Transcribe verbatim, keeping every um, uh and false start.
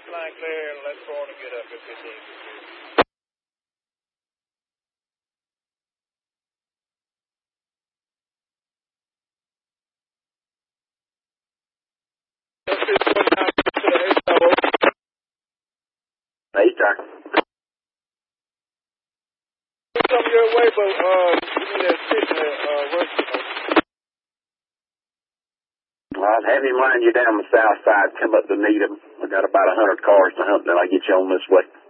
line clear, and let's go on and get up at fifteen. H-Tower. Come your way, but uh, give me that six uh, uh, working. Well, I'll have him line you down the south side, come up to Needham. I got about a hundred cars to hunt, then I'll get you on this way.